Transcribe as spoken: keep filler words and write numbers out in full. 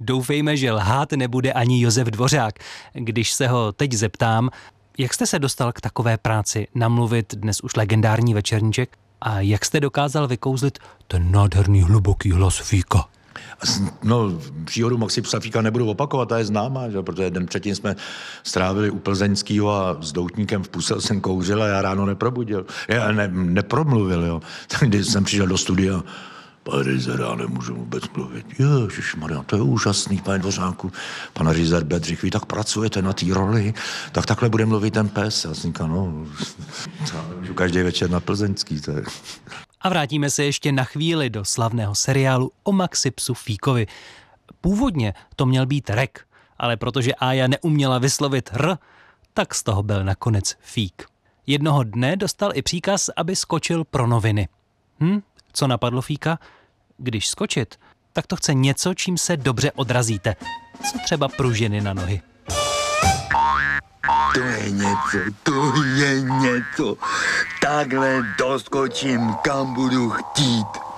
Doufejme, že lhát nebude ani Josef Dvořák. Když se ho teď zeptám, jak jste se dostal k takové práci namluvit dnes už legendární Večerníček a jak jste dokázal vykouzlit ten nádherný hluboký hlas Fíka? No, příhodu Maxi Psafíka nebudu opakovat, ta je známá, že? Protože den předtím jsme strávili u Plzeňskýho a s doutníkem v puse jsem kouřil a já ráno neprobudil. Já ne, nepromluvil, jo. Když jsem přišel do studia, pane Rizere, já nemůžu vůbec mluvit. Ježišmarja, to je úžasný, pane Dvořáku. Pane Rizer Bedřich, vy tak pracujete na té roli, tak takhle bude mluvit ten pes. Já jsem říkal, no, můžu každý večer na Plzeňský, to je... A vrátíme se ještě na chvíli do slavného seriálu o Maxi psu Fíkovi. Původně to měl být Rek, ale protože Ája neuměla vyslovit R, tak z toho byl nakonec Fík. Jednoho dne dostal i příkaz, aby skočil pro noviny. Hm? Co napadlo Fíka? Když skočit, tak to chce něco, čím se dobře odrazíte. Co třeba pružiny na nohy. To je něco, to je něco. Takhle doskočím, kam budu chtít.